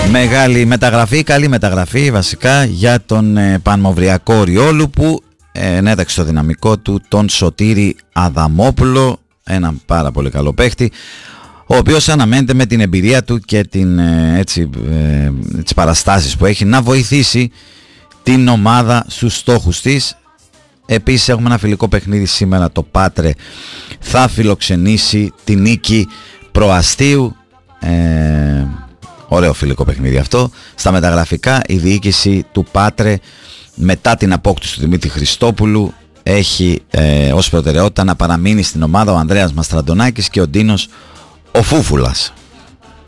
Μεγάλη μεταγραφή, καλή μεταγραφή βασικά για τον Πανμαυριακό Οριόλου, που ενέταξε στο δυναμικό του τον Σωτήρη Αδαμόπουλο, έναν πάρα πολύ καλό παίχτη, ο οποίος αναμένεται με την εμπειρία του και τις παραστάσεις που έχει να βοηθήσει την ομάδα στους στόχους της. Επίσης έχουμε ένα φιλικό παιχνίδι σήμερα, το Πάτρε θα φιλοξενήσει την Νίκη Προαστίου, ωραίο φιλικό παιχνίδι αυτό. Στα μεταγραφικά, η διοίκηση του Πάτρε, μετά την απόκτηση του Δημήτρη Χριστόπουλου, έχει ως προτεραιότητα να παραμείνει στην ομάδα ο Ανδρέας Μαστραντονάκης και ο Ντίνος ο Φούφουλας.